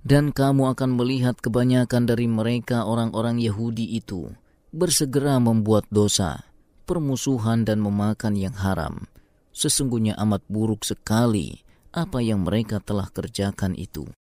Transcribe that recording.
Dan kamu akan melihat kebanyakan dari mereka orang-orang Yahudi itu bersegera membuat dosa, permusuhan dan memakan yang haram. Sesungguhnya amat buruk sekali apa yang mereka telah kerjakan itu.